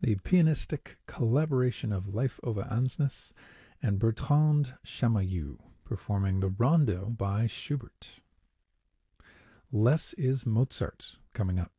the pianistic collaboration of Leif Ove Ansnes and Bertrand Chamayou performing the Rondo by Schubert. Less is Mozart coming up.